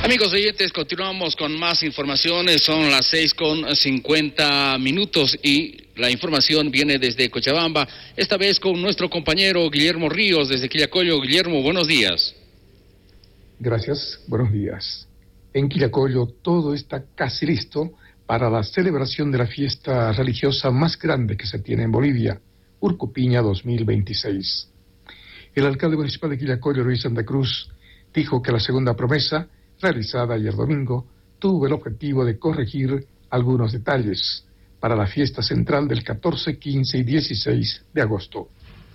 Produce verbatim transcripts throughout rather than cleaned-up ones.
Amigos oyentes, continuamos con más informaciones. Son las seis con cincuenta minutos y la información viene desde Cochabamba, esta vez con nuestro compañero Guillermo Ríos desde Quillacollo. Guillermo, buenos días. Gracias, buenos días. En Quillacollo todo está casi listo para la celebración de la fiesta religiosa más grande que se tiene en Bolivia, Urcupiña dos mil veintiséis. El alcalde municipal de Quillacollo, Luis Santa Cruz, dijo que la segunda promesa, realizada ayer domingo, tuvo el objetivo de corregir algunos detalles para la fiesta central del catorce, quince y dieciséis de agosto.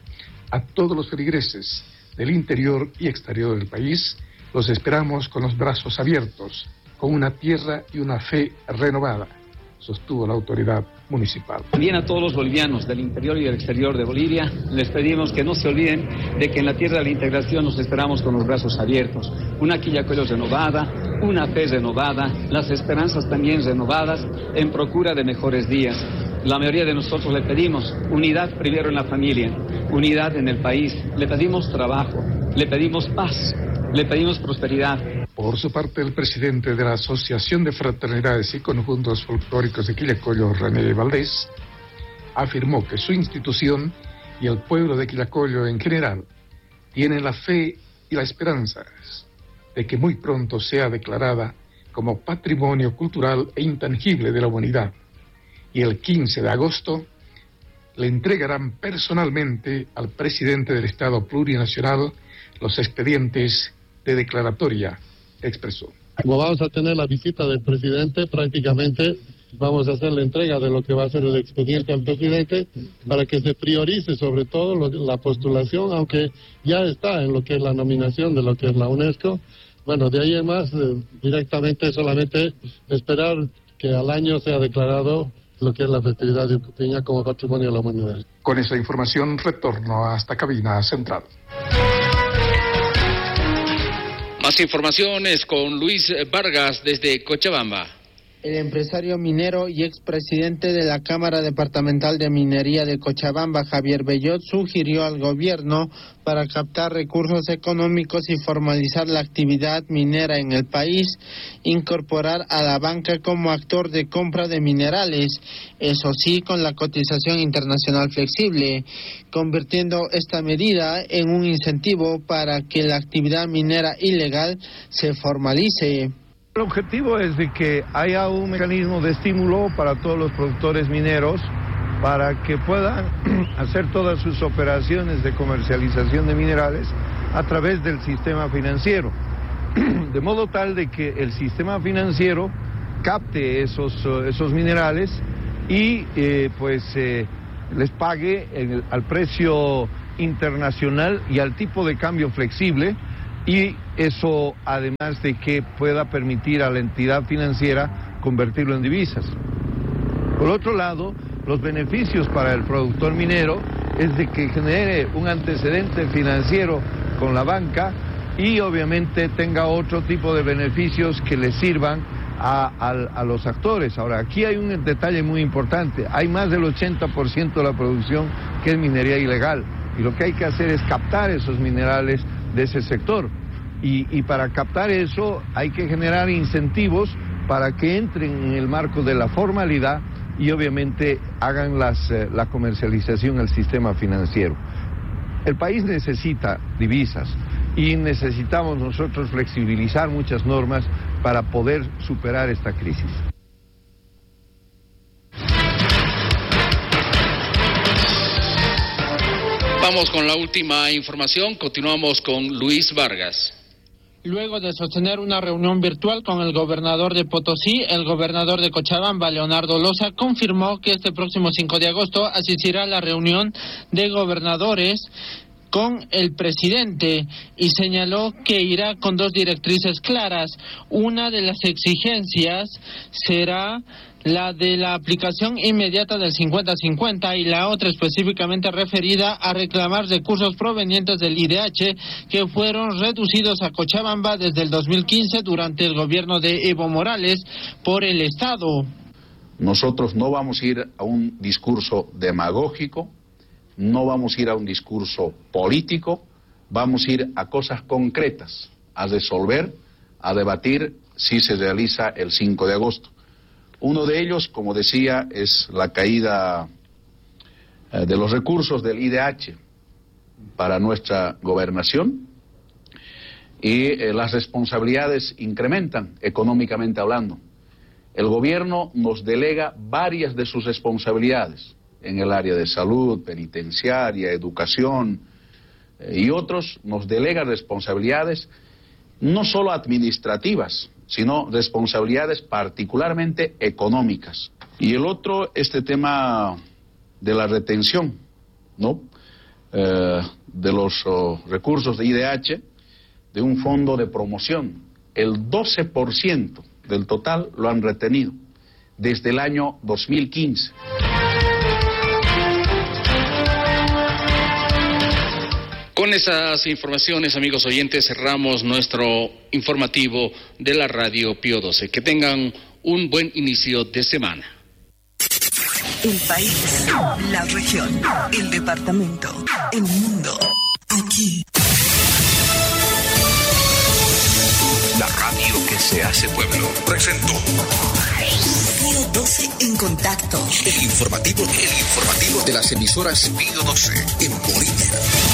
A todos los feligreses del interior y exterior del país, los esperamos con los brazos abiertos, con una tierra y una fe renovada, sostuvo la autoridad municipal. También a todos los bolivianos del interior y del exterior de Bolivia les pedimos que no se olviden de que en la tierra de la integración nos esperamos con los brazos abiertos, una Quillacollo renovada, una fe renovada, las esperanzas también renovadas en procura de mejores días. La mayoría de nosotros le pedimos unidad primero en la familia, unidad en el país, le pedimos trabajo, le pedimos paz, le pedimos prosperidad. Por su parte, el presidente de la Asociación de Fraternidades y Conjuntos Folclóricos de Quillacollo, René Valdés, afirmó que su institución y el pueblo de Quillacollo en general tienen la fe y la esperanza de que muy pronto sea declarada como Patrimonio Cultural e Intangible de la Humanidad, y el quince de agosto le entregarán personalmente al presidente del Estado Plurinacional los expedientes de declaratoria, expresó. Como vamos a tener la visita del presidente, prácticamente vamos a hacer la entrega de lo que va a ser el expediente al presidente para que se priorice sobre todo lo, la postulación, aunque ya está en lo que es la nominación de lo que es la UNESCO. Bueno, de ahí en más, eh, directamente solamente esperar que al año sea declarado lo que es la festividad de Urcupiña como Patrimonio de la Humanidad. Con esa información retorno a esta cabina central. Más informaciones con Luis Vargas desde Cochabamba. El empresario minero y expresidente de la Cámara Departamental de Minería de Cochabamba, Javier Bellot, sugirió al gobierno para captar recursos económicos y formalizar la actividad minera en el país, incorporar a la banca como actor de compra de minerales, eso sí, con la cotización internacional flexible, convirtiendo esta medida en un incentivo para que la actividad minera ilegal se formalice. El objetivo es de que haya un mecanismo de estímulo para todos los productores mineros para que puedan hacer todas sus operaciones de comercialización de minerales a través del sistema financiero, de modo tal de que el sistema financiero capte esos, esos minerales y eh, pues eh, les pague el, al precio internacional y al tipo de cambio flexible, y eso además de que pueda permitir a la entidad financiera convertirlo en divisas. Por otro lado, los beneficios para el productor minero es de que genere un antecedente financiero con la banca y obviamente tenga otro tipo de beneficios que le sirvan a, a, a los actores. Ahora, aquí hay un detalle muy importante, hay más del ochenta por ciento de la producción que es minería ilegal, y lo que hay que hacer es captar esos minerales de ese sector, y, y para captar eso hay que generar incentivos para que entren en el marco de la formalidad y obviamente hagan las, eh, la comercialización al sistema financiero. El país necesita divisas y necesitamos nosotros flexibilizar muchas normas para poder superar esta crisis. Vamos con la última información, continuamos con Luis Vargas. Luego de sostener una reunión virtual con el gobernador de Potosí, el gobernador de Cochabamba, Leonardo Loza, confirmó que este próximo cinco de agosto asistirá a la reunión de gobernadores con el presidente y señaló que irá con dos directrices claras. Una de las exigencias será la de la aplicación inmediata del cincuenta cincuenta y la otra específicamente referida a reclamar recursos provenientes del I D H que fueron reducidos a Cochabamba desde el dos mil quince durante el gobierno de Evo Morales por el Estado. Nosotros no vamos a ir a un discurso demagógico, no vamos a ir a un discurso político, vamos a ir a cosas concretas, a resolver a debatir si se realiza el cinco de agosto. Uno de ellos, como decía, es la caída eh, de los recursos del I D H para nuestra gobernación, y eh, las responsabilidades incrementan económicamente hablando. El gobierno nos delega varias de sus responsabilidades en el área de salud, penitenciaria, educación, eh, y otros nos delegan responsabilidades no solo administrativas, sino responsabilidades particularmente económicas. Y el otro, este tema de la retención, ¿no? Eh, de los oh, recursos de I D H, de un fondo de promoción. El doce por ciento del total lo han retenido desde el año dos mil quince. Con esas informaciones, amigos oyentes, cerramos nuestro informativo de la Radio Pío doce. Que tengan un buen inicio de semana. El país, la región, el departamento, el mundo. Aquí. La radio que se hace pueblo presentó Pío doce en contacto. El informativo, el informativo de las emisoras Pío doce en Bolivia.